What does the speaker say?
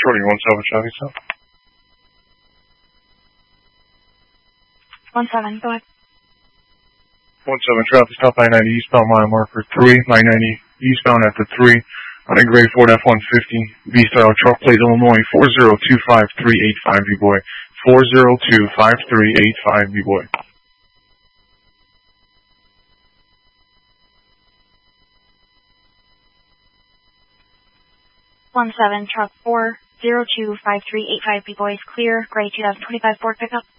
Shorty, 17 traffic stop. 17, go ahead. 17 traffic stop, I-90 eastbound, mile marker 3, I-90 eastbound at the 3, on a gray Ford F-150, V-style truck plate, Illinois, 4025385, B-boy. 4025385, B-boy. 17 truck 4025385, B-boys, clear, gray 2025 Ford pickup.